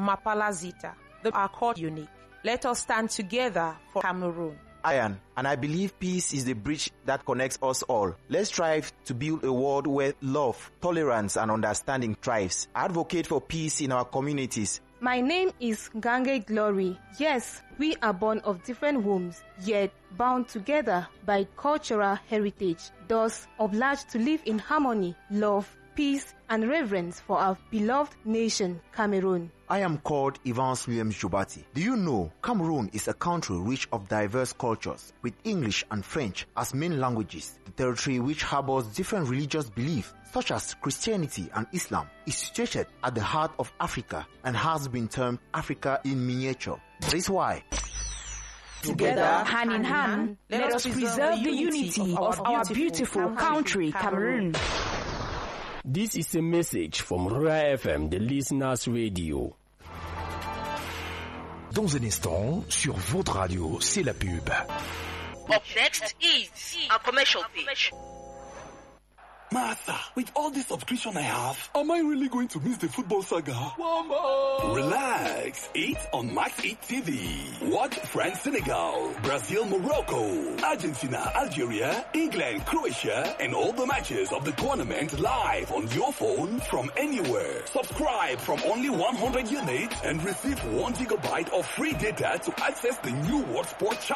Mapala Zita. They are called unique. Let us stand together for Cameroon. Ian, and I believe peace is the bridge that connects us all. Let's strive to build a world where love, tolerance, and understanding thrives. Advocate for peace in our communities. My name is Gange Glory. Yes, we are born of different wombs, yet bound together by cultural heritage, thus obliged to live in harmony, love, peace, and reverence for our beloved nation, Cameroon. I am called Evans Williams Jobati. Do you know Cameroon is a country rich of diverse cultures, with English and French as main languages. The territory, which harbors different religious beliefs, such as Christianity and Islam, is situated at the heart of Africa and has been termed Africa in miniature. That is why, together, hand in hand, let us preserve the unity of our beautiful country, Cameroon. This is a message from Royal FM, the listeners' radio. Dans un instant, sur votre radio, c'est la pub. Up next is a commercial page. Martha, with all this subscription I have, am I really going to miss the football saga? Mama! Relax. It's on Max 8 TV. Watch France, Senegal, Brazil, Morocco, Argentina, Algeria, England, Croatia, and all the matches of the tournament live on your phone from anywhere. Subscribe from only 100 units and receive 1 gigabyte of free data to access the new World Sport channel.